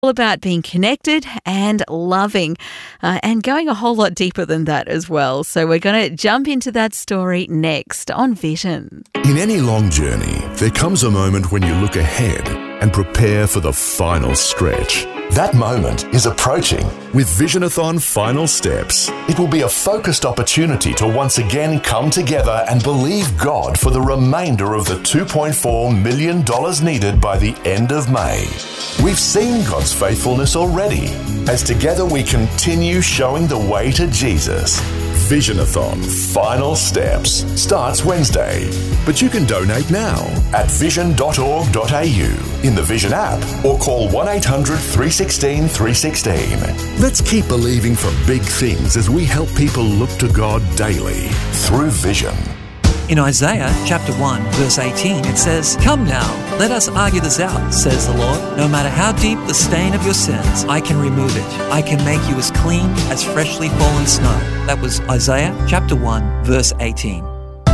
all about being connected and loving and going a whole lot deeper than that as well. So we're going to jump into that story next on Vision. In any long journey, there comes a moment when you look ahead and prepare for the final stretch. That moment is approaching. With Visionathon Final Steps, it will be a focused opportunity to once again come together and believe God for the remainder of the $2.4 million needed by the end of May. We've seen God's faithfulness already, as together we continue showing the way to Jesus. Visionathon Final Steps starts Wednesday, but you can donate now at vision.org.au in the Vision app or call 1-800-316-316. Let's keep believing for big things as we help people look to God daily through Vision. In Isaiah chapter 1, verse 18, it says, "Come now, let us argue this out, says the Lord. No matter how deep the stain of your sins, I can remove it. I can make you as clean as freshly fallen snow." That was Isaiah chapter 1, verse 18.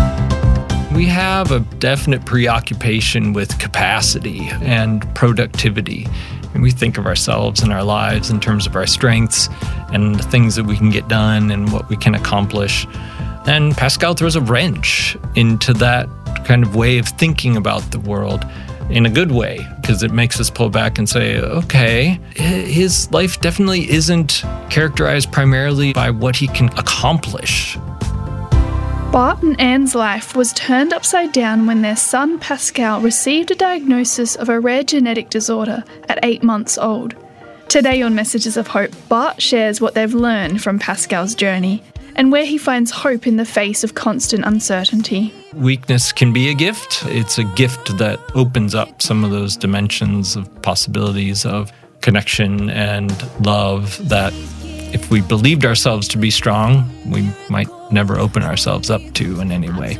We have a definite preoccupation with capacity and productivity. And we think of ourselves and our lives in terms of our strengths and the things that we can get done and what we can accomplish. And Pascal throws a wrench into that kind of way of thinking about the world in a good way, because it makes us pull back and say, okay, his life definitely isn't characterized primarily by what he can accomplish. Bart and Anne's life was turned upside down when their son Pascal received a diagnosis of a rare genetic disorder at 8 months old. Today on Messages of Hope, Bart shares what they've learned from Pascal's journey and where he finds hope in the face of constant uncertainty. Weakness can be a gift. It's a gift that opens up some of those dimensions of possibilities of connection and love that if we believed ourselves to be strong, we might never open ourselves up to in any way.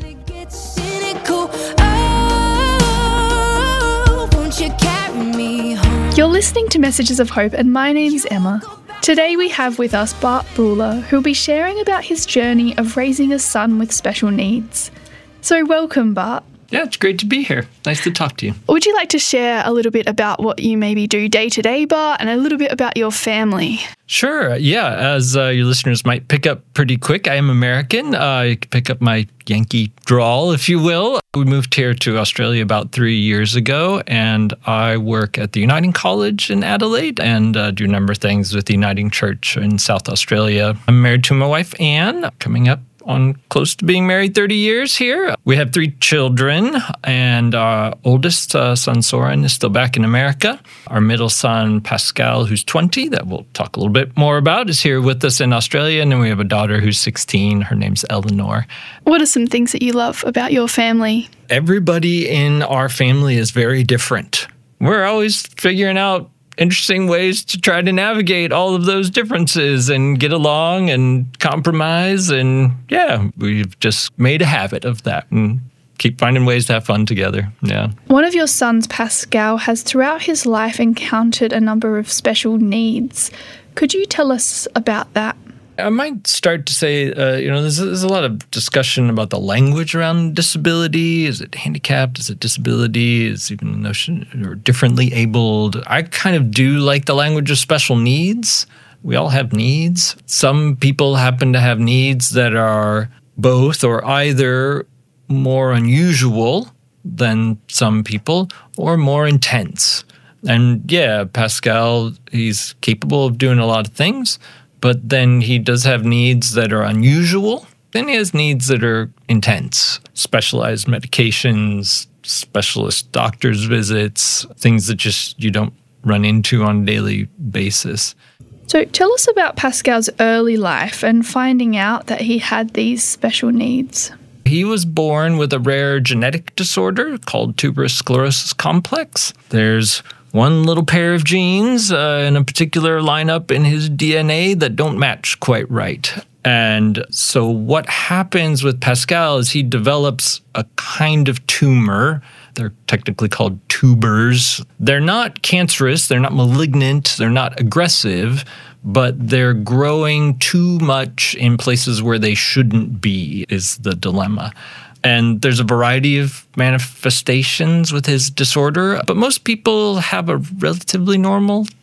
You're listening to Messages of Hope, and my name's Emma. Today we have with us Bart Bruller, who'll be sharing about his journey of raising a son with special needs. So welcome, Bart. Yeah, it's great to be here. Nice to talk to you. Would you like to share a little bit about what you maybe do day to day, Bart, and a little bit about your family? Sure. Yeah, as your listeners might pick up pretty quick, I am American. You can pick up my Yankee drawl, if you will. We moved here to Australia about 3 years ago, and I work at the Uniting College in Adelaide and do a number of things with the Uniting Church in South Australia. I'm married to my wife, Anne, coming up on close to being married 30 years here. We have 3 children, and our oldest son, Soren, is still back in America. Our middle son, Pascal, who's 20, that we'll talk a little bit more about, is here with us in Australia. And then we have a daughter who's 16. Her name's Eleanor. What are some things that you love about your family? Everybody in our family is very different. We're always figuring out interesting ways to try to navigate all of those differences and get along and compromise. And yeah, we've just made a habit of that and keep finding ways to have fun together. Yeah. One of your sons, Pascal, has throughout his life encountered a number of special needs. Could you tell us about that? I might start to say, there's a lot of discussion about the language around disability. Is it handicapped? Is it disability? Is even the notion or differently abled? I kind of do like the language of special needs. We all have needs. Some people happen to have needs that are both or either more unusual than some people or more intense. And yeah, Pascal, he's capable of doing a lot of things, but then he does have needs that are unusual. Then he has needs that are intense, specialized medications, specialist doctor's visits, things that just you don't run into on a daily basis. So tell us about Pascal's early life and finding out that he had these special needs. He was born with a rare genetic disorder called tuberous sclerosis complex. There's one little pair of genes in a particular lineup in his DNA that don't match quite right. And so what happens with Pascal is he develops a kind of tumor. They're technically called tubers. They're not cancerous, they're not malignant, they're not aggressive, but they're growing too much in places where they shouldn't be is the dilemma. And there's a variety of manifestations with his disorder, but most people have a relatively normal